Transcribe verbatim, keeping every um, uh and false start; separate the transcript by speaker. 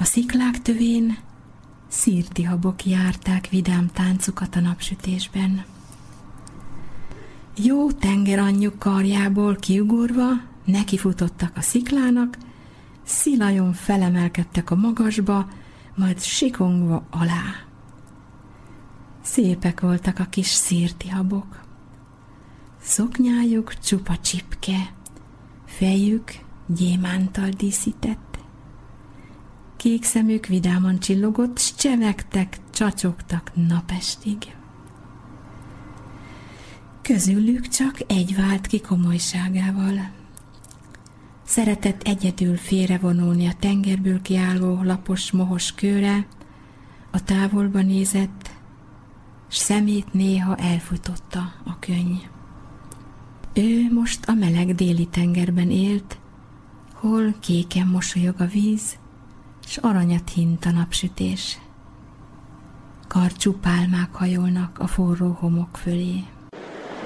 Speaker 1: sziklák tövén szirtihabok járták vidám táncukat a napsütésben. Jó tengeranyjuk karjából kiugorva nekifutottak a sziklának, szilajon felemelkedtek a magasba, majd sikongva alá. Szépek voltak a kis szirtihabok. Szoknyájuk csupa csipke, fejük gyémántal díszített. Kék szemük vidáman csillogott, s csevegtek, csacsogtak napestig. Közülük csak egy vált ki komolyságával. Szeretett egyedül félrevonulni a tengerből kiálló lapos, mohos kőre, a távolba nézett, s szemét néha elfutotta a könny. Ő most a meleg déli tengerben élt, hol kéken mosolyog a víz, s aranyat hint a napsütés. Karcsú pálmák hajolnak a forró homok fölé.